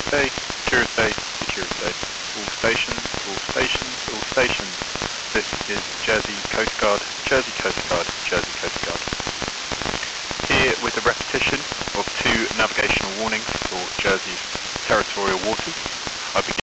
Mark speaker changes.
Speaker 1: Security, security, security. All stations, all stations, all stations. This is Jersey Coast Guard, Jersey Coast Guard, Jersey Coast Guard. Here with a repetition of 2 navigational warnings for Jersey's territorial waters. I begin